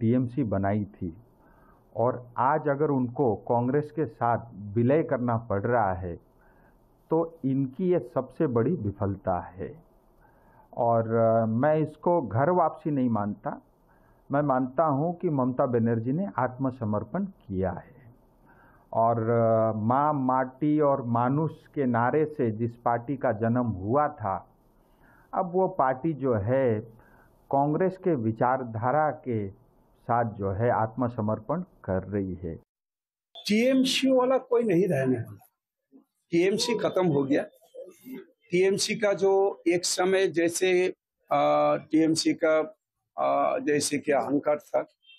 TMC बनाई थी और आज अगर उनको कांग्रेस के साथ विलय करना पड़ रहा है तो इनकी ये सबसे बड़ी विफलता है। और मैं इसको घर वापसी नहीं मानता, मैं मानता हूं कि ममता बनर्जी ने आत्मसमर्पण किया है। और माँ, माटी और मानुष के नारे से जिस पार्टी का जन्म हुआ था, अब वो पार्टी जो है कांग्रेस के विचारधारा के साथ जो है आत्मसमर्पण कर रही है। टीएमसी वाला कोई नहीं रहने वाला, टीएमसी खत्म हो गया। टीएमसी का जो एक समय जैसे टीएमसी का जैसे कि अहंकार था,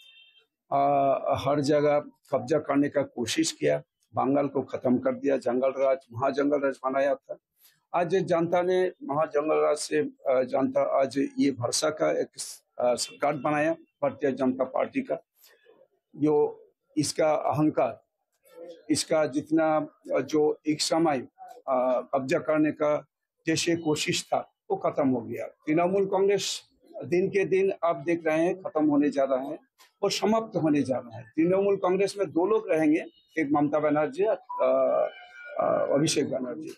हर जगह कब्जा करने का कोशिश किया, बंगाल को खत्म कर दिया, जंगल राज, महाजंगल राज बनाया था। आज जनता ने महाजंगल राज से जनता आज ये भरोसा का एक सरकार बनाया भारतीय जनता पार्टी का। जो इसका अहंकार, इसका जितना जो एक समय कब्जा करने का जैसे कोशिश था वो खत्म हो गया। तृणमूल कांग्रेस दिन के दिन आप देख रहे हैं खत्म होने जा रहा है और समाप्त होने जा रहा है। तृणमूल कांग्रेस में दो लोग रहेंगे, एक ममता बनर्जी और Abhishek Banerjee.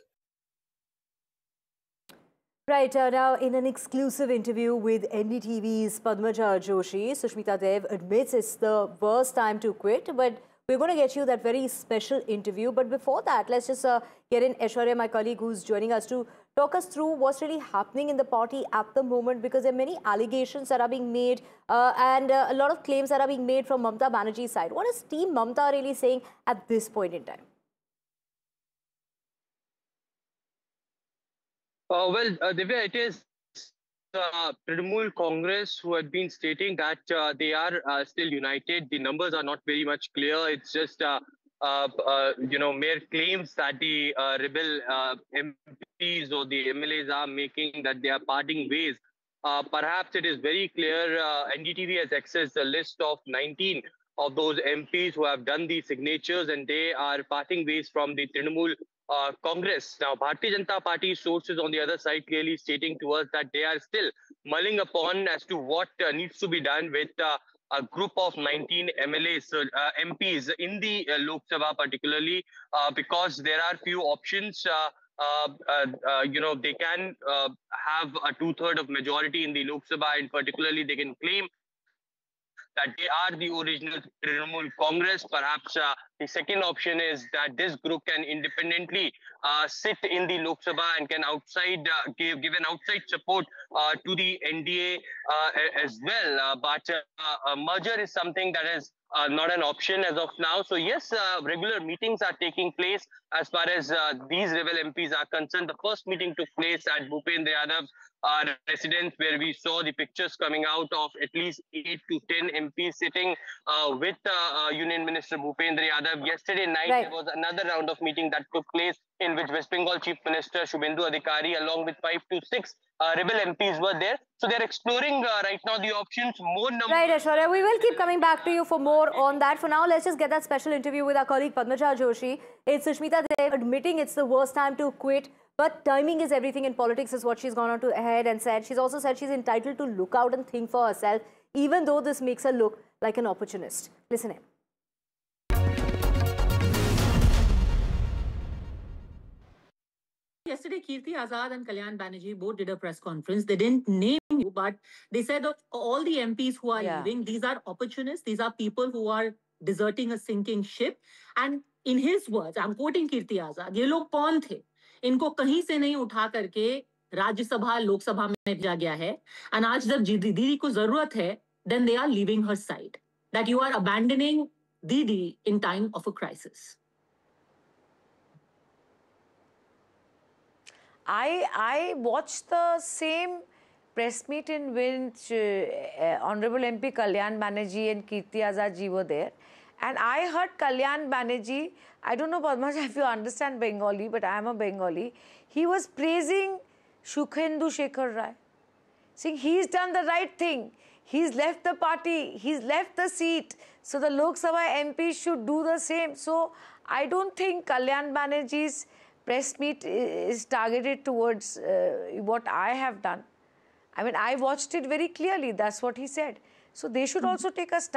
Right, now in an exclusive interview with NDTV's Padmaja Joshi, Sushmita Dev admits it's the worst time to quit, but we're going to get you that very special interview. But before that, let's just get in Aishwarya, my colleague who's joining us, to talk us through what's really happening in the party at the moment, because there are many allegations that are being made and a lot of claims that are being made from Mamta Banerjee's side. What is Team Mamta really saying at this point in time? Well, Divya, it is Trinamool Congress who had been stating that they are still united. The numbers are not very much clear. It's just, mere claims that the rebel MPs or the MLAs are making, that they are parting ways. Perhaps it is very clear. NDTV has accessed a list of 19 of those MPs who have done the signatures, and they are parting ways from the Trinamool Congress. Now, Bharatiya Janata Party sources on the other side clearly stating to us that they are still mulling upon as to what needs to be done with a group of 19 MLAs, MPs in the Lok Sabha particularly, because there are few options. They can have a 2/3 of majority in the Lok Sabha, and particularly they can claim that they are the original Trinamool Congress. Perhaps the second option is that this group can independently sit in the Lok Sabha and can give an outside support to the NDA as well. But a merger is something that is not an option as of now. So yes, regular meetings are taking place as far as these rebel MPs are concerned. The first meeting took place at Bhupendra Yadav's residence, where we saw the pictures coming out of at least 8 to 10 MPs sitting with Union Minister Bhupendra Yadav. Yesterday night, there was another round of meeting that took place, in which West Bengal Chief Minister Shubhendu Adhikari along with 5 to 6 rebel MPs were there. So they're exploring right now the options. More numbers. Right, Aishwarya, we will keep coming back to you for more on that. For now, let's just get that special interview with our colleague Padmaja Joshi. It's Sushmita Dev admitting it's the worst time to quit, but timing is everything in politics, is what she's gone on to ahead and said. She's also said she's entitled to look out and think for herself, even though this makes her look like an opportunist. Listen in. Yesterday, Kirti Azad and Kalyan Banerjee both did a press conference. They didn't name you, but they said of all the MPs who are leaving, these are opportunists. These are people who are deserting a sinking ship. And in his words, I'm quoting Kirti Azad, ये लोग कौन थे? इनको कहीं से नहीं उठा करके राज्यसभा, लोकसभा में भेजा गया है. And आज जब दीदी को जरूरत है, then they are leaving her side. That you are abandoning Didi in time of a crisis. I watched the same press meet in which Honorable MP Kalyan Banerjee and Kirti Azad ji were there. And I heard Kalyan Banerjee, I don't know Padmaja if you understand Bengali, but I am a Bengali. He was praising Sukhendu Shekhar Rai, saying he's done the right thing. He's left the party, he's left the seat. So the Lok Sabha MPs should do the same. So I don't think Kalyan Banerjee's press meet is targeted towards what I have done. I mean, I watched it very clearly. That's what he said. So they should also take a stand.